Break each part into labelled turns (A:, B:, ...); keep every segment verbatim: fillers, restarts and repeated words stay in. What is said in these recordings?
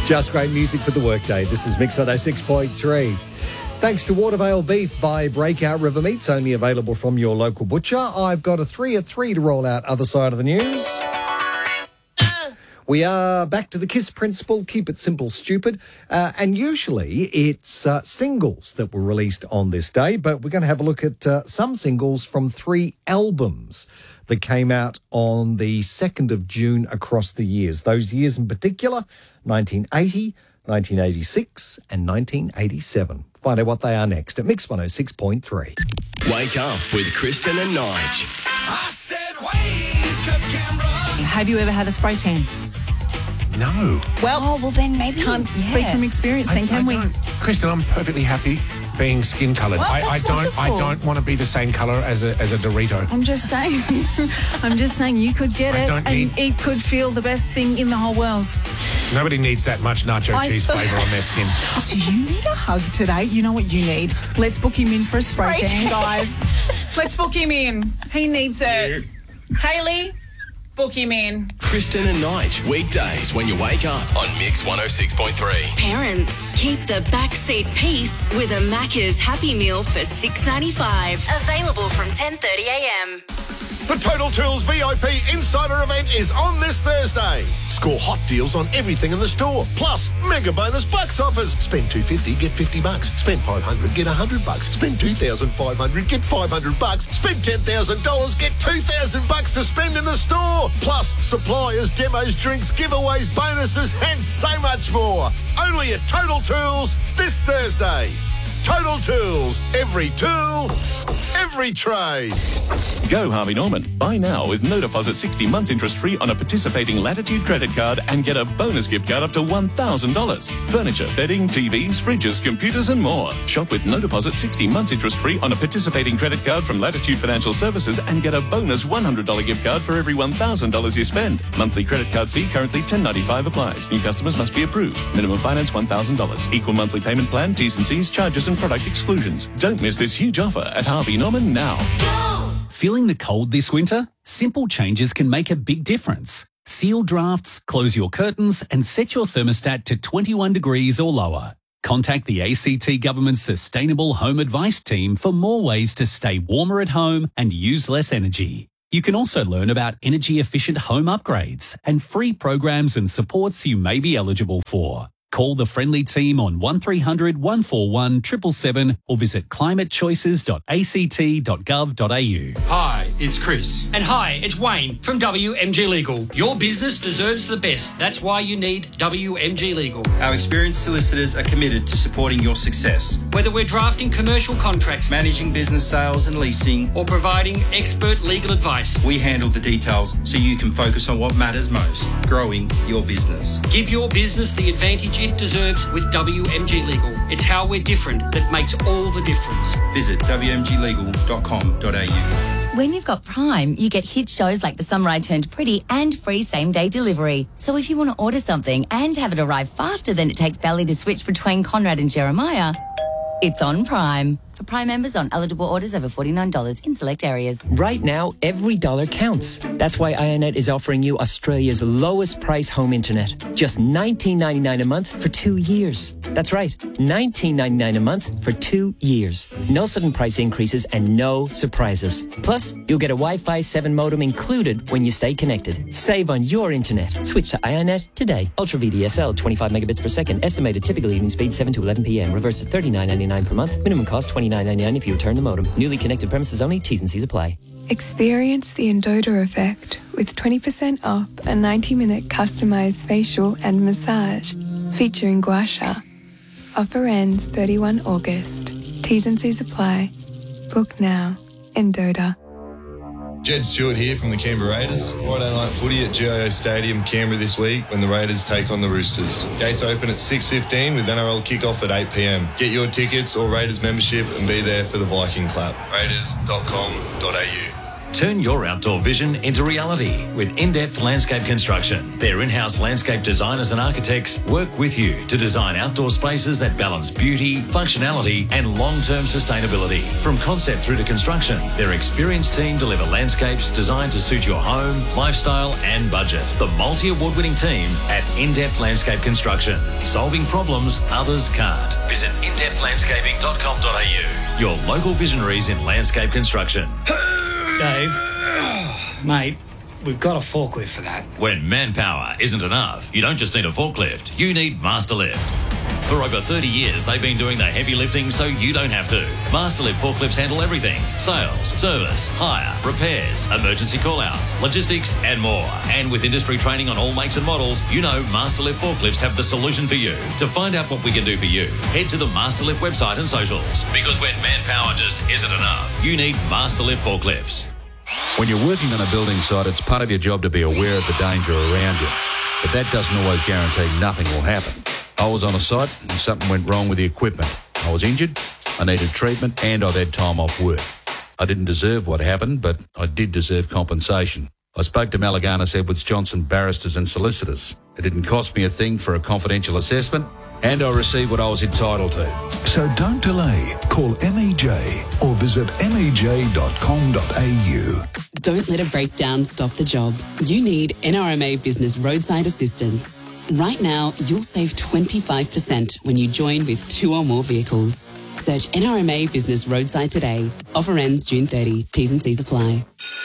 A: Just great music for the workday. This is Mix one oh six point three. Thanks to Watervale Beef by Breakout River Meats, only available from your local butcher. I've got a three at three to roll out other side of the news. We are back to the KISS principle, keep it simple, stupid. Uh, and usually it's uh, singles that were released on this day, but we're going to have a look at uh, some singles from three albums that came out on the second of June across the years. Those years in particular, nineteen eighty, nineteen eighty-six and nineteen eighty-seven. Find out what they are next at Mix one oh six point three.
B: Wake up with Kristen and Nige.
C: I said wake up, Canberra.
D: Have you ever had a spray tan?
E: No.
D: Well,
F: Oh, well then maybe
D: can't
F: yeah.
D: speak from experience then,
E: I,
D: can
E: I
D: we?
E: don't. Kristen, I'm perfectly happy being skin coloured.
D: Well,
E: I, I
D: that's
E: don't
D: wonderful.
E: I don't want to be the same colour as a as a Dorito.
D: I'm just saying, I'm just saying you could get
E: I
D: it
E: don't
D: and
E: need-
D: it could feel the best thing in the whole world.
E: Nobody needs that much nacho
D: I
E: cheese
D: thought-
E: flavour on their skin.
D: Do you need a hug today? You know what you need? Let's book him in for a spray,
F: Spray
D: tan,
F: tan.
D: guys. Let's book him in. He needs it. Hayley, book him in.
B: Kristen and Nige, weekdays when you wake up on Mix one oh six point three.
G: Parents, keep the backseat peace with a Macca's Happy Meal for six ninety-five. Available from ten thirty a m.
H: The Total Tools V I P Insider event is on this Thursday. Score hot deals on everything in the store. Plus, mega bonus bucks offers. Spend two hundred fifty, get fifty bucks. Spend five hundred, get one hundred bucks. Spend two thousand five hundred, get five hundred bucks. Spend ten thousand dollars, get two thousand bucks to spend in the store. Plus, suppliers, demos, drinks, giveaways, bonuses, and so much more. Only at Total Tools this Thursday. Total Tools. Every tool, every trade.
I: Go Harvey Norman. Buy now with no deposit sixty months interest free on a participating Latitude credit card and get a bonus gift card up to one thousand dollars. Furniture, bedding, T Vs, fridges, computers and more. Shop with no deposit sixty months interest free on a participating credit card from Latitude Financial Services and get a bonus one hundred dollars gift card for every one thousand dollars you spend. Monthly credit card fee currently ten ninety-five applies. New customers must be approved. Minimum finance one thousand dollars. Equal monthly payment plan, T's and C's, charges and product exclusions. Don't miss this huge offer at Harvey Norman now.
J: Feeling the cold this winter? Simple changes can make a big difference. Seal drafts, close your curtains, and set your thermostat to twenty-one degrees or lower. Contact the A C T Government's Sustainable Home Advice Team for more ways to stay warmer at home and use less energy. You can also learn about energy-efficient home upgrades and free programs and supports you may be eligible for. Call the friendly team on one three hundred, one four one, seven seven seven or visit climate choices dot a c t dot gov dot a u.
K: Hi, it's Chris.
L: And hi, it's Wayne from W M G Legal. Your business deserves the best. That's why you need W M G Legal.
K: Our experienced solicitors are committed to supporting your success.
L: Whether we're drafting commercial contracts,
K: Managing business sales and leasing,
L: or providing expert legal advice,
K: we handle the details so you can focus on what matters most, growing your business.
L: give your business the advantage it deserves with W M G Legal. It's how we're different that makes all the difference.
K: Visit w m g legal dot com dot a u.
F: When you've got Prime, you get hit shows like The Summer I Turned Pretty and free same-day delivery. So if you want to order something and have it arrive faster than it takes Belly to switch between Conrad and Jeremiah, it's on Prime. For Prime members on eligible orders over forty-nine dollars in select areas.
M: Right now, every dollar counts. That's why iiNet is offering you Australia's lowest price home internet. Just nineteen ninety-nine a month for two years. That's right, nineteen ninety-nine a month for two years. No sudden price increases and no surprises. Plus, you'll get a Wi-Fi seven modem included when you stay connected. Save on your internet. Switch to iiNet today. Ultra V D S L, twenty-five megabits per second. Estimated typical evening speed seven to eleven p m. Reverse to thirty-nine ninety-nine per month. Minimum cost twenty-nine ninety-nine if you return the modem. Newly connected premises only. T's and C's apply.
N: Experience the Endota effect with twenty percent off a ninety minute customized facial and massage featuring gua sha. Offer ends thirty-first of August. T's and C's apply. Book now. Endota.
O: Jed Stewart here from the Canberra Raiders. Friday night footy at G I O Stadium, Canberra this week when the Raiders take on the Roosters. Gates open at six fifteen with N R L kickoff at eight p m. Get your tickets or Raiders membership and be there for the Viking clap. raiders dot com dot a u.
P: Turn your outdoor vision into reality with In-Depth Landscape Construction. Their in-house landscape designers and architects work with you to design outdoor spaces that balance beauty, functionality and long-term sustainability. From concept through to construction, their experienced team deliver landscapes designed to suit your home, lifestyle and budget. The multi-award-winning team at In-Depth Landscape Construction. Solving problems others can't. Visit in depth landscaping dot com dot a u. Your local visionaries in landscape construction.
L: Dave, mate, we've got a forklift for that.
P: When manpower isn't enough, you don't just need a forklift, you need Masterlift. For over thirty years, they've been doing the heavy lifting so you don't have to. Masterlift forklifts handle everything. Sales, service, hire, repairs, emergency call-outs, logistics and more. And with industry training on all makes and models, you know Masterlift forklifts have the solution for you. To find out what we can do for you, head to the Masterlift website and socials. Because when manpower just isn't enough, you need Masterlift forklifts.
Q: When you're working on a building site, it's part of your job to be aware of the danger around you. But that doesn't always guarantee nothing will happen. I was on a site and something went wrong with the equipment. I was injured, I needed treatment and I'd had time off work. I didn't deserve what happened, but I did deserve compensation. I spoke to Malaganas Edwards Johnson barristers and solicitors. It didn't cost me a thing for a confidential assessment and I received what I was entitled to.
R: So don't delay. Call M E J or visit m e j dot com dot a u.
S: Don't let a breakdown stop the job. You need N R M A Business Roadside Assistance. Right now, you'll save twenty-five percent when you join with two or more vehicles. Search N R M A Business Roadside today. Offer ends June thirtieth. T's and C's apply.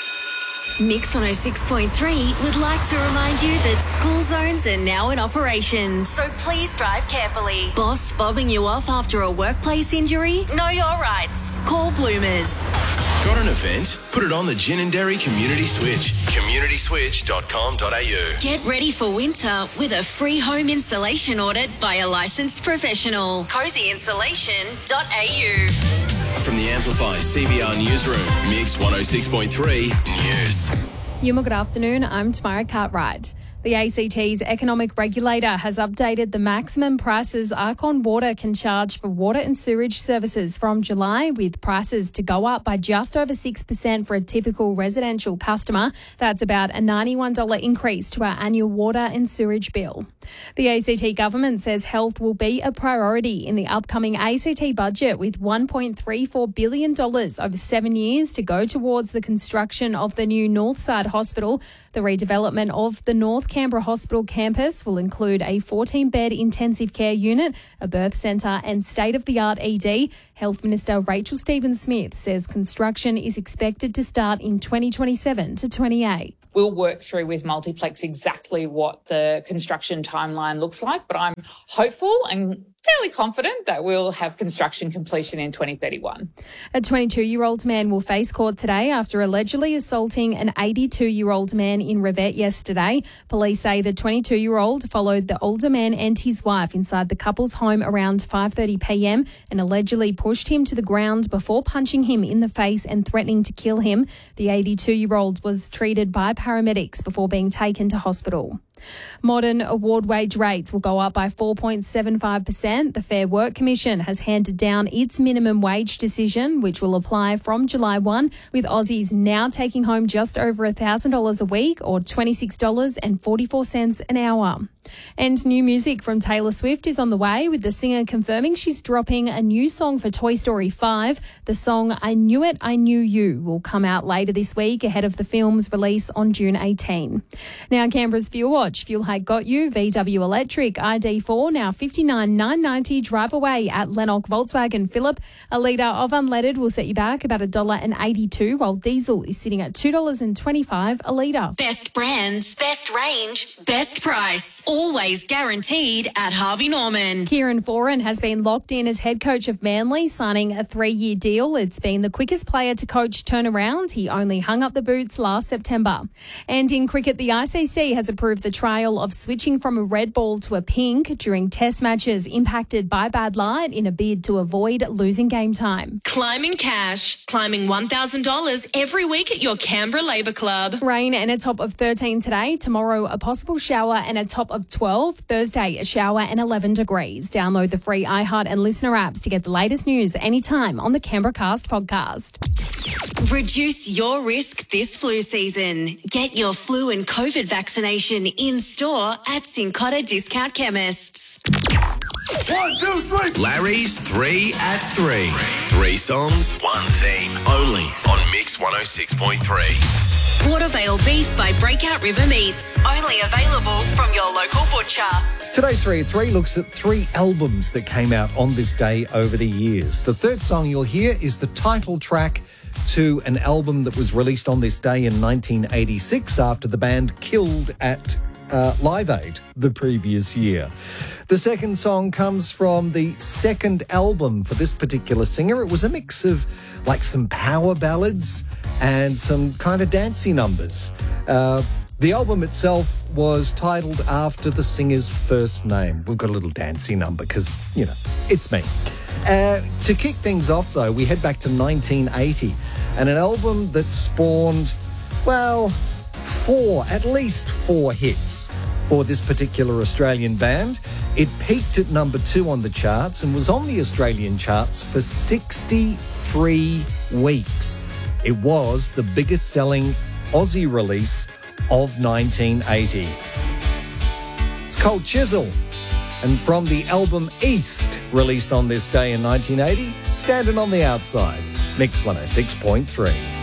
G: Mix one oh six point three would like to remind you that school zones are now in operation, so please drive carefully. Boss fobbing you off after a workplace injury? Know your rights. Call Bloomers.
B: Got an event? Put it on the Gin and Dairy Community Switch. community switch dot com dot a u.
G: Get ready for winter with a free home installation audit by a licensed professional. cozy insulation dot a u.
B: From the Amplify C B R Newsroom, Mix one oh six point three News.
T: Yuma, good afternoon. I'm Tamara Cartwright. The A C T's economic regulator has updated the maximum prices Arcon Water can charge for water and sewage services from July, with prices to go up by just over six percent for a typical residential customer. That's about a ninety-one dollars increase to our annual water and sewage bill. The A C T government says health will be a priority in the upcoming A C T budget, with one point three four billion dollars over seven years to go towards the construction of the new Northside Hospital. The redevelopment of the North Canberra Hospital campus will include a fourteen-bed intensive care unit, a birth centre and state-of-the-art E D. Health Minister Rachel Stephen-Smith says construction is expected to start in twenty twenty-seven to twenty-eight.
D: We'll work through with Multiplex exactly what the construction timeline looks like, but I'm hopeful and fairly confident that we'll have construction completion in twenty thirty-one.
T: A twenty-two-year-old man will face court today after allegedly assaulting an eighty-two-year-old man in Revette yesterday. Police say the twenty-two-year-old followed the older man and his wife inside the couple's home around five thirty p m and allegedly pushed him to the ground before punching him in the face and threatening to kill him. The eighty-two-year-old was treated by paramedics before being taken to hospital. Modern award wage rates will go up by four point seven five percent. The Fair Work Commission has handed down its minimum wage decision, which will apply from July first, with Aussies now taking home just over one thousand dollars a week or twenty-six dollars and forty-four cents an hour. And new music from Taylor Swift is on the way, with the singer confirming she's dropping a new song for Toy Story five. The song I Knew It, I Knew You will come out later this week ahead of the film's release on June eighteenth. Now, Canberra's Fuel Watch. Fuel Hike got you. V W Electric I D four now fifty-nine nine ninety. Drive away at Lennox Volkswagen Phillip. A litre of unleaded will set you back about one dollar eighty-two, while diesel is sitting at two dollars twenty-five a litre.
G: Best brands, best range, best price. Always guaranteed at Harvey Norman.
T: Kieran Foran has been locked in as head coach of Manly, signing a three-year deal. It's been the quickest player to coach turnaround. He only hung up the boots last September. And in cricket, the I C C has approved the trial of switching from a red ball to a pink during test matches impacted by bad light in a bid to avoid losing game time.
U: Climbing cash. Climbing one thousand dollars every week at your Canberra Labour Club.
T: Rain and a top of thirteen today. Tomorrow, a possible shower and a top of twelve. Thursday, a shower and eleven degrees. Download the free iHeart and Listener apps to get the latest news anytime on the Canberra Cast podcast.
G: Reduce your risk this flu season. Get your flu and COVID vaccination in store at Cincotta Discount Chemists.
B: One, two, three. Larry's Three at Three. Three songs, one theme. Only on Mix one oh six point three.
G: Watervale beef by Breakout River Meats. Only available from your local butcher.
A: Today's three at three looks at three albums that came out on this day over the years. The third song you'll hear is the title track to an album that was released on this day in nineteen eighty-six after the band killed at uh, Live Aid the previous year. The second song comes from the second album for this particular singer. It was a mix of like some power ballads and some kind of dancey numbers. Uh, the album itself was titled after the singer's first name. We've got a little dancey number because, you know, it's me. Uh, to kick things off, though, we head back to nineteen eighty and an album that spawned, well, four, at least four hits for this particular Australian band. It peaked at number two on the charts and was on the Australian charts for sixty-three weeks. It was the biggest selling Aussie release of nineteen eighty. It's called Chisel. And from the album East, released on this day in nineteen eighty, Standing on the Outside, Mix one oh six point three.